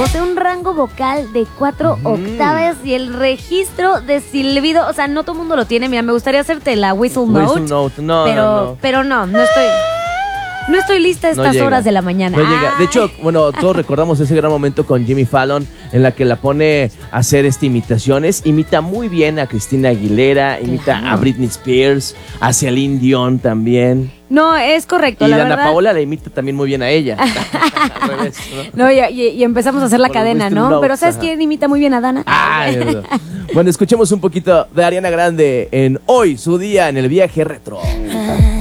Posee un rango vocal de 4 octavas y el registro de silbido, o sea, no todo el mundo lo tiene. Mira, me gustaría hacerte la whistle note. Pero no estoy lista a estas horas de la mañana. No llega. De hecho, bueno, todos recordamos ese gran momento con Jimmy Fallon en la que la pone a hacer imitaciones. Imita muy bien a Christina Aguilera, imita a Britney Spears, a Celine Dion también. No, es correcto, y la Dana verdad. Paola la imita también muy bien a ella. Al revés, ¿no? Y empezamos a hacer la cadena, ¿no? Notes, Pero ¿sabes quién imita muy bien a Dana? Es verdad. Bueno, escuchemos un poquito de Ariana Grande en Hoy, su día en el viaje retro.